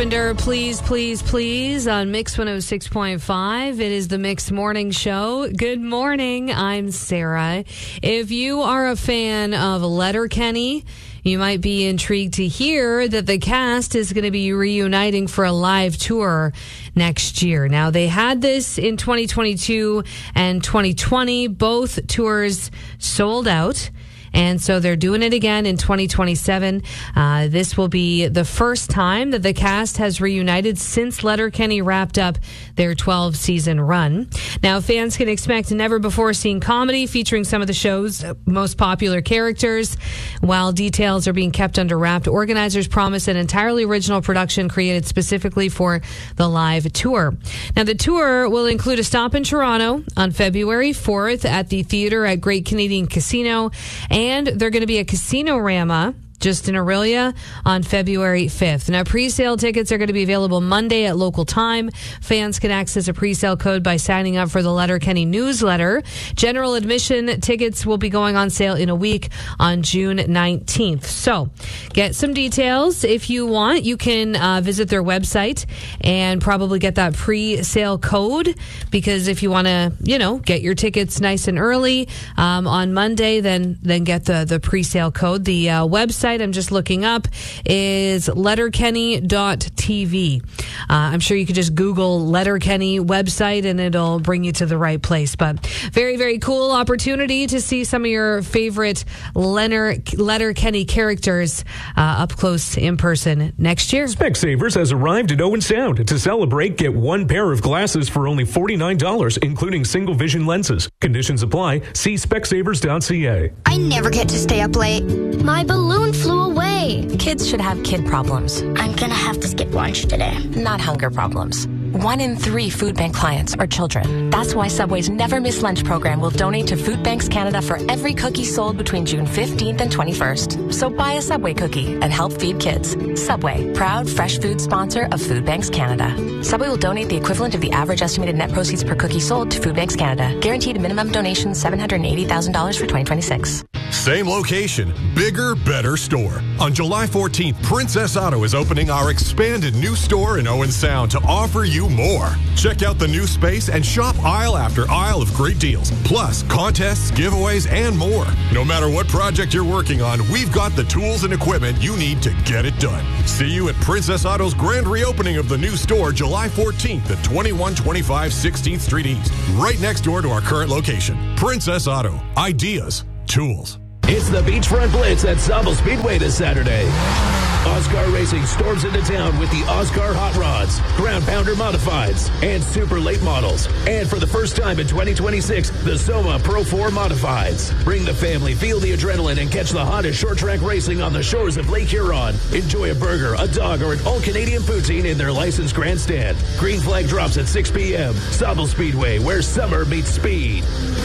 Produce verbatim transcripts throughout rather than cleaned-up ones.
Please, please, please on Mix one oh six point five. It is the Mix Morning Show. Good morning. I'm Sarah. If you are a fan of Letterkenny, you might be intrigued to hear that the cast is going to be reuniting for a live tour next year. Now, they had this in twenty twenty-two and twenty twenty. Both tours sold out. And so they're doing it again in twenty twenty-seven. Uh, this will be the first time that the cast has reunited since Letterkenny wrapped up their twelve-season run. Now, fans can expect never-before-seen comedy featuring some of the show's most popular characters. While details are being kept under wraps, organizers promise an entirely original production created specifically for the live tour. Now, the tour will include a stop in Toronto on February fourth at the theater at Great Canadian Casino, and they're going to be a Casino-rama just in Orillia on February fifth. Now, pre-sale tickets are going to be available Monday at local time. Fans can access a pre-sale code by signing up for the Letterkenny newsletter. General admission tickets will be going on sale in a week on June nineteenth. So, get some details. If you want, you can uh, visit their website and probably get that pre-sale code, because if you want to, you know, get your tickets nice and early um, on Monday, then then get the, the pre-sale code. The uh, website I'm just looking up is letterkenny dot t v. Uh, I'm sure you could just Google Letterkenny website and it'll bring you to the right place. But very, very cool opportunity to see some of your favorite Leonard, Letterkenny characters uh, up close in person next year. Specsavers has arrived at Owen Sound. To celebrate, get one pair of glasses for only forty-nine dollars, including single vision lenses. Conditions apply. See specsavers dot c a. I never get to stay up late. My balloon flew away. Kids should have kid problems. I'm gonna have to skip lunch today. Not hunger problems. One in three food bank clients are children. That's why Subway's Never Miss Lunch program will donate to Food Banks Canada for every cookie sold between June fifteenth and twenty-first. So buy a Subway cookie and help feed kids. Subway, proud fresh food sponsor of Food Banks Canada. Subway will donate the equivalent of the average estimated net proceeds per cookie sold to Food Banks Canada. Guaranteed minimum donation seven hundred eighty thousand dollars for twenty twenty-six. Same location, bigger, better store. On July fourteenth, Princess Auto is opening our expanded new store in Owen Sound to offer you more. Check out the new space and shop aisle after aisle of great deals, plus contests, giveaways, and more. No matter what project you're working on, we've got the tools and equipment you need to get it done. See you at Princess Auto's grand reopening of the new store July fourteenth at twenty-one twenty-five sixteenth Street East, right next door to our current location. Princess Auto. Ideas. Tools. It's the Beachfront Blitz at Sauble Speedway this Saturday. Oscar Racing storms into town with the Oscar Hot Rods, Ground Pounder Modifieds, and Super Late Models. And for the first time in twenty twenty-six, the Soma Pro four Modifieds. Bring the family, feel the adrenaline, and catch the hottest short track racing on the shores of Lake Huron. Enjoy a burger, a dog, or an all-Canadian poutine in their licensed grandstand. Green flag drops at six p.m. Sauble Speedway, where summer meets speed.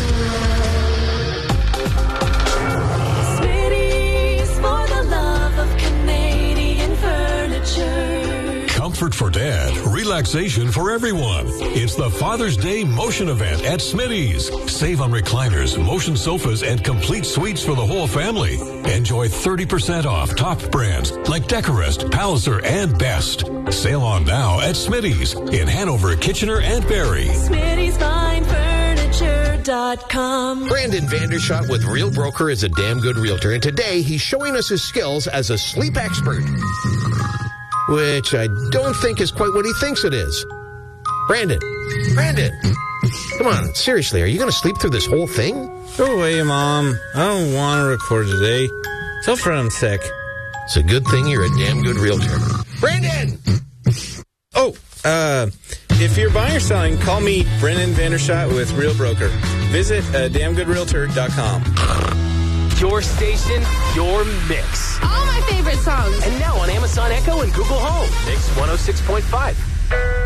Comfort for dad, relaxation for everyone. It's the Father's Day Motion event at Smitty's. Save on recliners, motion sofas, and complete suites for the whole family. Enjoy thirty percent off top brands like Decorist, Palliser, and Best. Sale on now at Smitty's in Hanover, Kitchener, and Barrie. Smitty's Fine Furniture dot com. Brandon Vandershot with Real Broker is a damn good realtor, and today he's showing us his skills as a sleep expert. Which I don't think is quite what he thinks it is. Brandon, Brandon, come on, seriously, are you going to sleep through this whole thing? Go away, Mom. I don't want to record today. Tell Fred I'm sick. It's a good thing you're a damn good realtor. Brandon! Oh, uh, if you're buying or selling, call me, Brendan Vandershot with Real Broker. Visit uh, damn good realtor dot com. Your station, your mix. All my favorite songs. And now on Amazon Echo and Google Home. Mix one oh six point five.